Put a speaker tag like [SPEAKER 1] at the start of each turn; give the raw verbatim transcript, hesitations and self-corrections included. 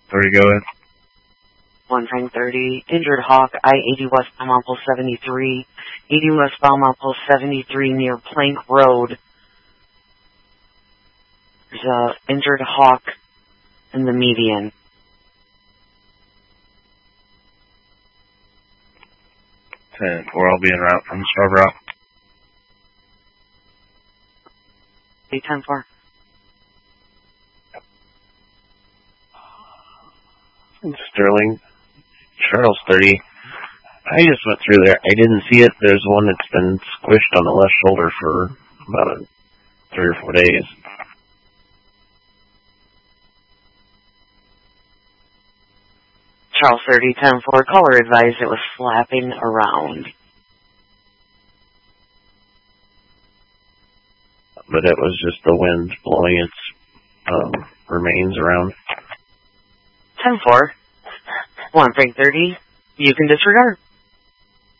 [SPEAKER 1] Where do you go with?
[SPEAKER 2] one Frank thirty, injured Hawk, I eighty westbound Pole seventy-three, eighty westbound Pole seventy-three near Plank Road. There's a injured Hawk in the median.
[SPEAKER 1] ten four, I'll be en route from Scarborough.
[SPEAKER 2] eight ten four.
[SPEAKER 1] Sterling, Charles thirty. I just went through there. I didn't see it. There's one that's been squished on the left shoulder for about a, three or four days.
[SPEAKER 2] Charles thirty, ten four, caller advised it was flapping around.
[SPEAKER 1] But it was just the wind blowing its um, remains around.
[SPEAKER 2] ten four, one Frank thirty, you can disregard.